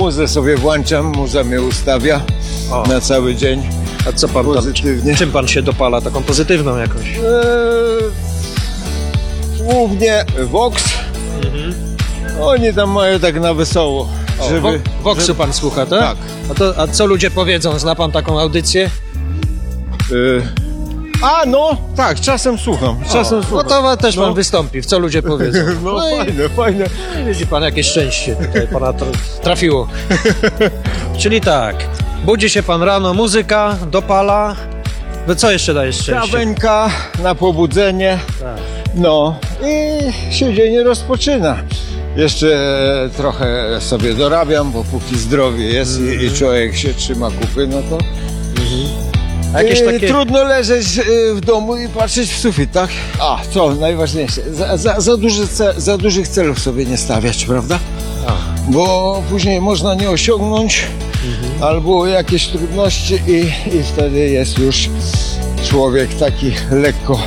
muzę sobie włączam, muza mnie ustawia na cały dzień. A co pan pozytywnie. Czym pan się dopala? Taką pozytywną jakąś? Głównie Vox. Oni tam mają tak na wesoło. Voxu pan słucha, tak? Tak. A co ludzie powiedzą? Zna pan taką audycję? Tak, czasem słucham. No to też pan wystąpi, w co ludzie powiedzą. Fajne. Widzi pan, jakie szczęście tutaj pana trafiło. Czyli tak, budzi się pan rano, muzyka, dopala. No co jeszcze daje szczęście? Kawenka na pobudzenie. Tak. No i się dzień rozpoczyna. Jeszcze trochę sobie dorabiam, bo póki zdrowie jest i człowiek się trzyma kupy, no to A jakieś takie... trudno leżeć w domu i patrzeć w sufit, tak? Co najważniejsze, za dużych celów sobie nie stawiać, prawda? Bo później można nie osiągnąć albo jakieś trudności i wtedy jest już człowiek taki lekko,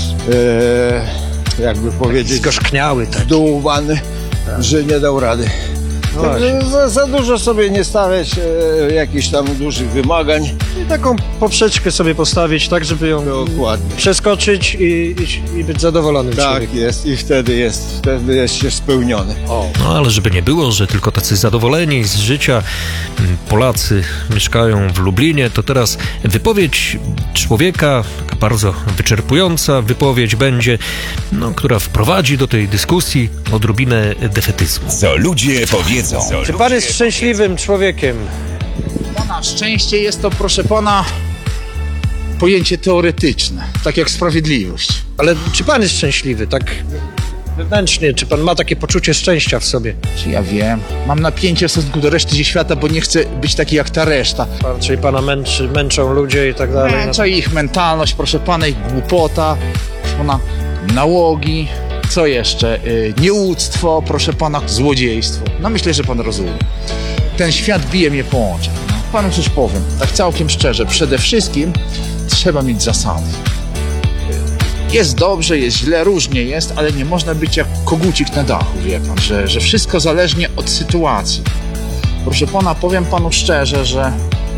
jakby powiedzieć, zgorzkniały, tak. zdołowany, że nie dał rady. Za dużo sobie nie stawiać jakichś tam dużych wymagań. I taką poprzeczkę sobie postawić, tak żeby ją Dokładnie. przeskoczyć i być zadowolonym Tak człowiekiem. jest i wtedy jest się spełniony. No ale żeby nie było, że tylko tacy zadowoleni z życia Polacy mieszkają w Lublinie, to teraz wypowiedź człowieka, taka bardzo wyczerpująca wypowiedź będzie, która wprowadzi do tej dyskusji odrobinę defetyzmu. Co ludzie powiedzą. Czy pan jest szczęśliwym człowiekiem? Pana szczęście jest to, proszę pana, pojęcie teoretyczne, tak jak sprawiedliwość. Ale czy pan jest szczęśliwy, tak wewnętrznie? Czy pan ma takie poczucie szczęścia w sobie? Czy ja wiem? Mam napięcie w stosunku do reszty świata, bo nie chcę być taki jak ta reszta. Czyli pana męczą ludzie i tak dalej? Męcza ich mentalność, proszę pana, ich głupota, proszę pana, nałogi, co jeszcze? Nieuctwo, proszę pana, złodziejstwo. No myślę, że pan rozumie. Ten świat bije mnie po oczach. Panu coś powiem, tak całkiem szczerze, przede wszystkim trzeba mieć zasady. Jest dobrze, jest źle, różnie jest, ale nie można być jak kogucik na dachu, wie pan, że wszystko zależnie od sytuacji. Proszę pana, powiem panu szczerze, że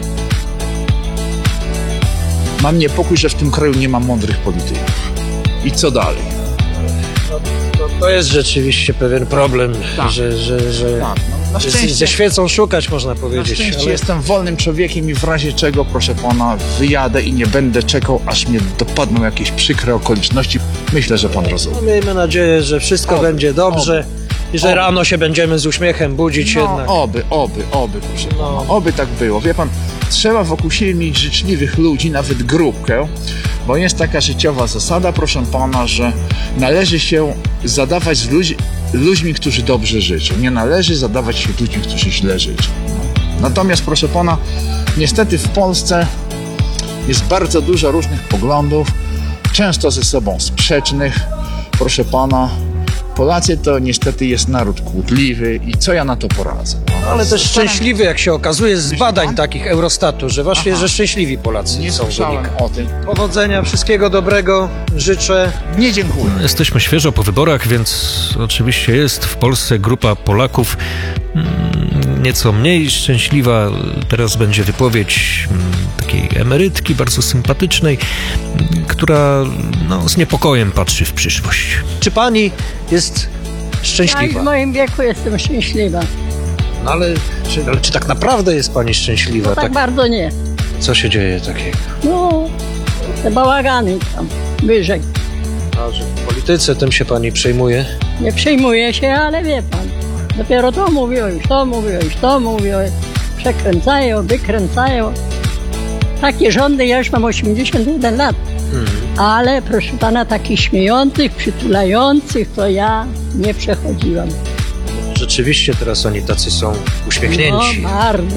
mam niepokój, że w tym kraju nie ma mądrych polityków. I co dalej? To jest rzeczywiście pewien problem, Tak. że Tak, no, na szczęście, ze świecą szukać, można na powiedzieć. szczęście ale... jestem wolnym człowiekiem i w razie czego, proszę pana, wyjadę i nie będę czekał, aż mnie dopadną jakieś przykre okoliczności. Myślę, że pan rozumie. No, miejmy nadzieję, że wszystko będzie dobrze i że rano się będziemy z uśmiechem budzić jednak. Oby, proszę pana. Oby tak było. Wie pan, trzeba wokół siebie mieć życzliwych ludzi, nawet grupkę, bo jest taka życiowa zasada, proszę pana, że należy się zadawać z ludźmi, którzy dobrze życzą. Nie należy zadawać się ludźmi, którzy źle życzą. Natomiast, proszę pana, niestety w Polsce jest bardzo dużo różnych poglądów, często ze sobą sprzecznych. Proszę pana, Polacy to niestety jest naród kłótliwy i co ja na to poradzę? Ale też szczęśliwy, jak się okazuje, z badań takich Eurostatu, że właśnie, że szczęśliwi Polacy Nie są. słyszałem o tym. Powodzenia, wszystkiego dobrego życzę. Nie dziękuję. Jesteśmy świeżo po wyborach, więc oczywiście jest w Polsce grupa Polaków nieco mniej szczęśliwa. Teraz będzie wypowiedź takiej emerytki bardzo sympatycznej, która z niepokojem patrzy w przyszłość. Czy pani jest Ja w szczęśliwa? moim wieku jestem szczęśliwa. No ale czy tak naprawdę jest pani szczęśliwa? No tak bardzo nie. Co się dzieje takiego? No, te bałagany tam wyżej. A że w polityce tym się pani przejmuje? Nie przejmuję się, ale wie pan. Dopiero to mówią, już to mówią, już to mówią. Przekręcają, wykręcają. Takie rządy, ja już mam 81 lat. Ale proszę pana, takich śmiejących, przytulających to ja nie przechodziłam. Rzeczywiście teraz oni tacy są uśmiechnięci. No, bardzo.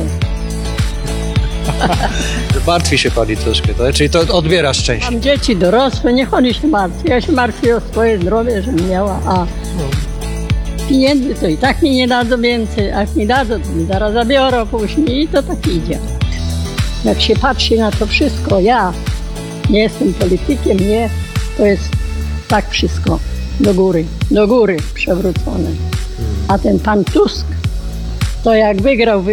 Martwi się pani troszkę, tak? Czyli to odbiera szczęście. Mam dzieci dorosłe, niech oni się martwią. Ja się martwię o swoje zdrowie, żebym miała. A pieniędzy to i tak mi nie dadzą więcej. A jak mi dadzą, to mi zaraz zabiorą później i to tak idzie. Jak się patrzy na to wszystko, ja nie jestem politykiem, nie, to jest tak wszystko do góry przewrócone. A ten pan Tusk, to jak wygrał